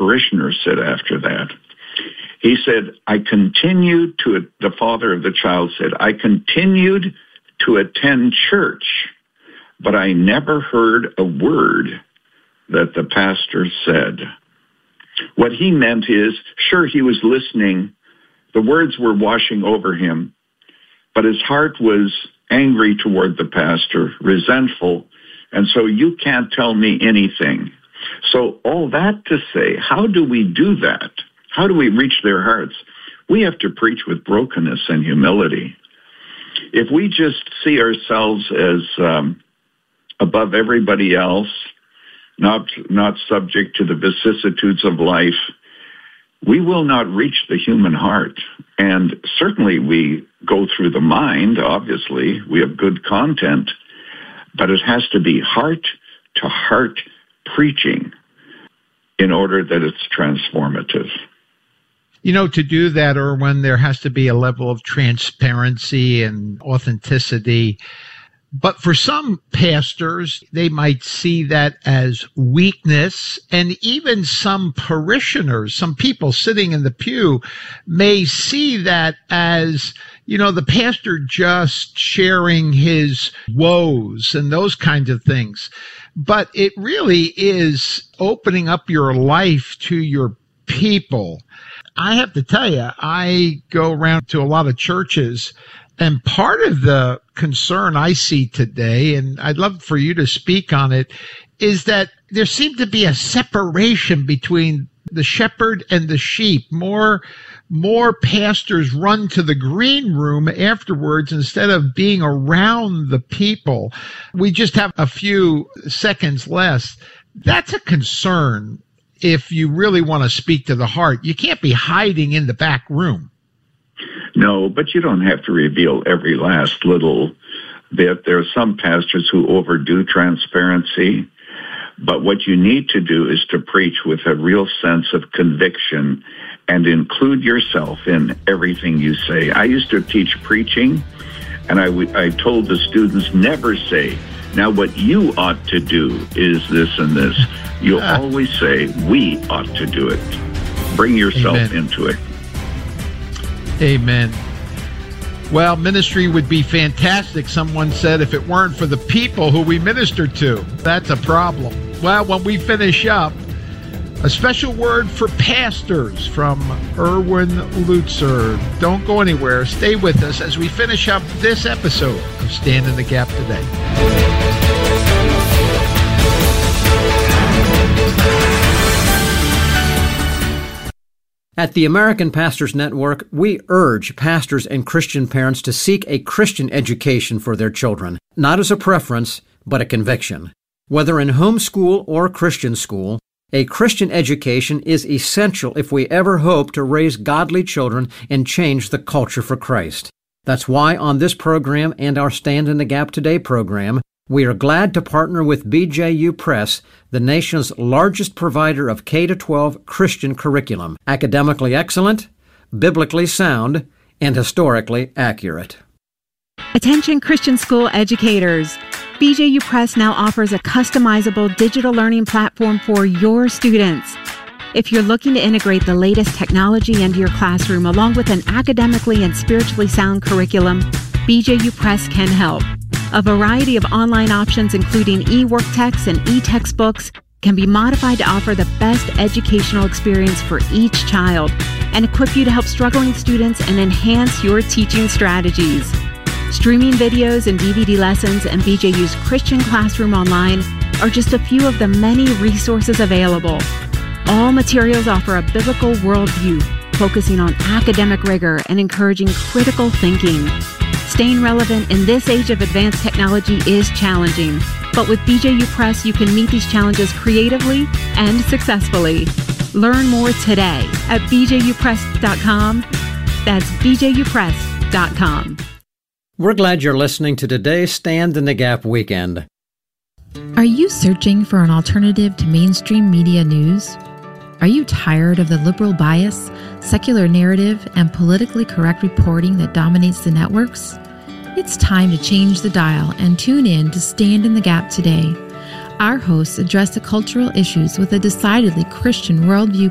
parishioners said after that. He said, the father of the child said, I continued to attend church, but I never heard a word that the pastor said. What he meant is, sure, he was listening. The words were washing over him, but his heart was angry toward the pastor, resentful, and so you can't tell me anything. So all that to say, how do we do that? How do we reach their hearts? We have to preach with brokenness and humility. If we just see ourselves as above everybody else, not subject to the vicissitudes of life, we will not reach the human heart. And certainly we go through the mind, obviously. We have good content, but it has to be heart-to-heart preaching in order that it's transformative. To do that, Erwin, there has to be a level of transparency and authenticity. But for some pastors, they might see that as weakness, and even some parishioners, some people sitting in the pew may see that as, the pastor just sharing his woes and those kinds of things. But it really is opening up your life to your people. I have to tell you, I go around to a lot of churches, and part of the concern I see today, and I'd love for you to speak on it, is that there seems to be a separation between the shepherd and the sheep. More pastors run to the green room afterwards instead of being around the people. We just have a few seconds less. That's a concern. If you really want to speak to the heart, you can't be hiding in the back room. No, but you don't have to reveal every last little bit. There are some pastors who overdo transparency, but what you need to do is to preach with a real sense of conviction and include yourself in everything you say. I used to teach preaching, and I told the students, never say, now what you ought to do is this and this. You'll always say, we ought to do it. Bring yourself into it. Amen. Well, ministry would be fantastic, someone said, if it weren't for the people who we minister to. That's a problem. Well, when we finish up, a special word for pastors from Erwin Lutzer. Don't go anywhere. Stay with us as we finish up this episode of Stand in the Gap Today. At the American Pastors Network, we urge pastors and Christian parents to seek a Christian education for their children, not as a preference, but a conviction. Whether in homeschool or Christian school, a Christian education is essential if we ever hope to raise godly children and change the culture for Christ. That's why on this program and our Stand in the Gap Today program, we are glad to partner with BJU Press, the nation's largest provider of K-12 Christian curriculum, academically excellent, biblically sound, and historically accurate. Attention Christian school educators. BJU Press now offers a customizable digital learning platform for your students. If you're looking to integrate the latest technology into your classroom along with an academically and spiritually sound curriculum, BJU Press can help. A variety of online options, including e-worktexts and e-textbooks, can be modified to offer the best educational experience for each child and equip you to help struggling students and enhance your teaching strategies. Streaming videos and DVD lessons and BJU's Christian Classroom Online are just a few of the many resources available. All materials offer a biblical worldview, focusing on academic rigor and encouraging critical thinking. Staying relevant in this age of advanced technology is challenging, but with BJU Press, you can meet these challenges creatively and successfully. Learn more today at bjupress.com. That's bjupress.com. We're glad you're listening to today's Stand in the Gap Weekend. Are you searching for an alternative to mainstream media news? Are you tired of the liberal bias, secular narrative, and politically correct reporting that dominates the networks? It's time to change the dial and tune in to Stand in the Gap Today. Our hosts address the cultural issues with a decidedly Christian worldview